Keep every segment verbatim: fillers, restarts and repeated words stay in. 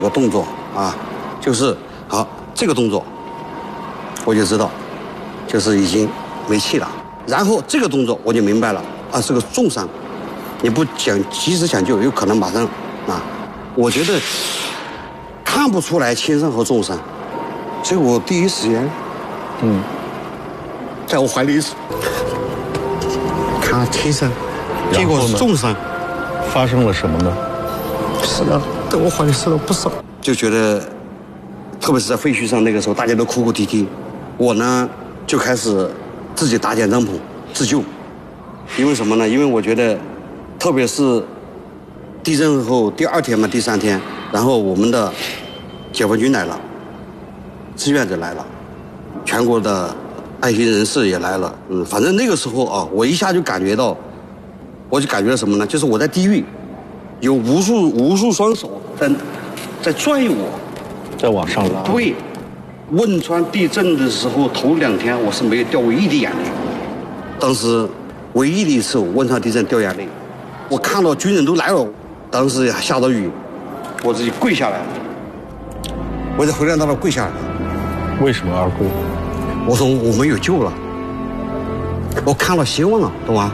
有个动作啊，就是好这个动作，我就知道，就是已经没气了。然后这个动作我就明白了啊，是个重伤，你不讲及时抢救，有可能马上啊。我觉得看不出来轻伤和重伤，所以我第一时间，嗯，在我怀里看轻伤，结果是重伤。 发生了什么呢？ 死了，在我怀里死了不少。就觉得，特别是在废墟上，那个时候大家都哭哭啼啼，我呢就开始自己搭建帐篷自救。因为什么呢？因为我觉得，特别是地震后第二天嘛，第三天，然后我们的解放军来了，志愿者来了，全国的爱心人士也来了。嗯，反正那个时候啊，我一下就感觉到，我就感觉到什么呢？就是我在地狱，有无数无数双手在在拽我， 在往上拉。 对，汶川地震的时候头两天我是没有掉过一滴眼泪，当时唯一的一次汶川地震掉眼泪，我看到军人都来了，当时下着雨，我自己跪下来了，我在回来那儿跪下来了。 为什么而跪？ 我说我没有救了，我看到希望了，懂吗？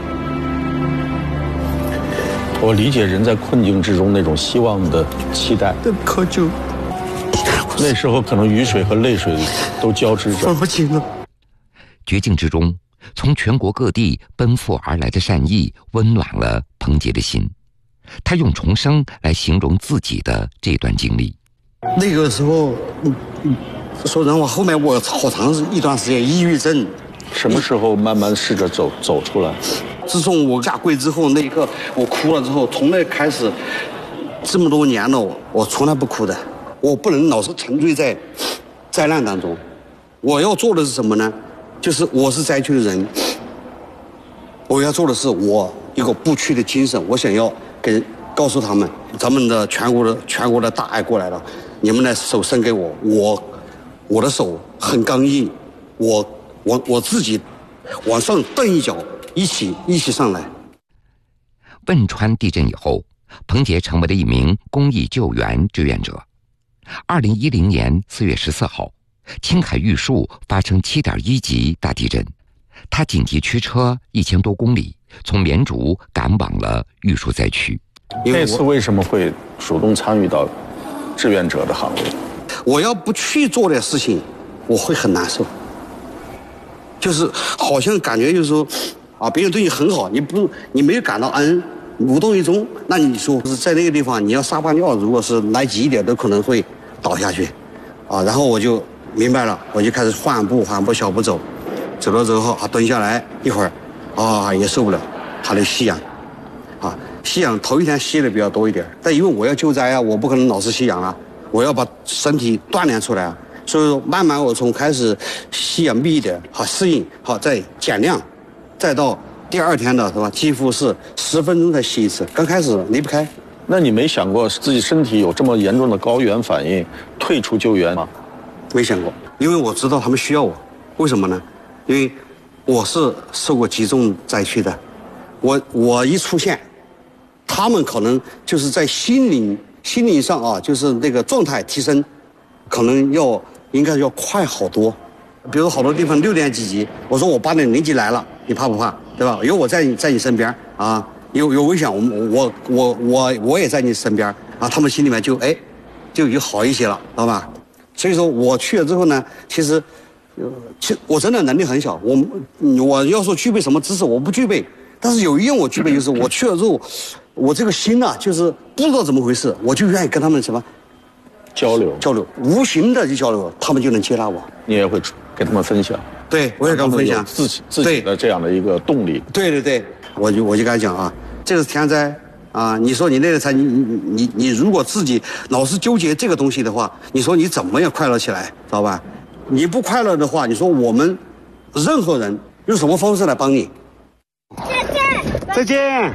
我理解人在困境之中那种希望的期待， 渴求。 那时候可能雨水和泪水都交织着， 分不清了。 绝境之中，从全国各地奔赴而来的善意，温暖了彭杰的心。他用重生来形容自己的这段经历。 那个时候，嗯嗯，说人话，后面我好长一段时间抑郁症。 什么时候慢慢试着走走出来？ 自从我下跪之后，那一刻我哭了之后，从那开始，这么多年了，我从来不哭的。我不能老是沉醉在灾难当中。我要做的是什么呢？就是我是灾区的人，我要做的是我一个不屈的精神。我想要给告诉他们，咱们的全国的全国的大爱过来了，你们的手伸给我，我我的手很刚硬，我我我自己往上蹬一脚。一起一起上来。 汶川地震以后，彭杰成为了一名公益救援志愿者。二零一零年四月十四号，青海玉树发生七点一级大地震，他紧急驱车一千多公里，从绵竹赶往了玉树灾区。 那次为什么会主动参与到志愿者的行列？ 我要不去做点事情，我会很难受。就是好像感觉就是说。啊，别人对你很好，你不，你没有感到恩，无动于衷，那你说是在那个地方，你要撒泡尿，如果是来急一点，都可能会倒下去，啊，然后我就明白了，我就开始缓步缓步小步走，走了之后啊，蹲下来一会儿，啊，也受不了，还得吸氧，啊，吸氧头一天吸的比较多一点，但因为我要救灾啊，我不可能老是吸氧啊，我要把身体锻炼出来啊，所以说慢慢我从开始吸氧密一点，好适应，好再减量。再到第二天的是吧？几乎是十分钟才吸一次。刚开始离不开。 那你没想过自己身体有这么严重的高原反应，退出救援吗？ 没想过，因为我知道他们需要我。为什么呢？因为我是受过集中灾区的，我我一出现，他们可能就是在心灵心灵上啊，就是那个状态提升，可能要应该要快好多。比如好多地方六点几级，我说我八点零级来了，你怕不怕？对吧？有我在你在你身边啊，有有危险，我我我我我也在你身边啊，他们心里面就哎，就就好一些了，知道吧？所以说我去了之后呢，其实，其实我真的能力很小，我我要说具备什么知识，我不具备，但是有一样我具备，就是我去了之后，我这个心呐、啊，就是不知道怎么回事，我就愿意跟他们什么交流交流，无形的就交流，他们就能接纳我， 你也会跟他们分享。 对，我也跟他们分享自己自己的这样的一个动力。 对对对，我就我就跟他讲啊，这是天灾啊，你说你那个灾，你你你你如果自己老是纠结这个东西的话，你说你怎么样快乐起来，知道吧？你不快乐的话，你说我们任何人用什么方式来帮你？ 再见， 再见，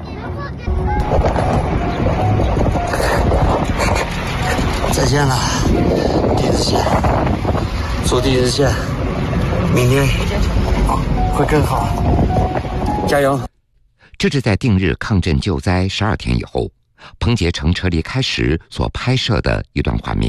再见了，地质线，祝地质线。明天啊会更好，加油！ 这是在定日抗震救灾十二天以后，彭杰乘车离开时所拍摄的一段画面。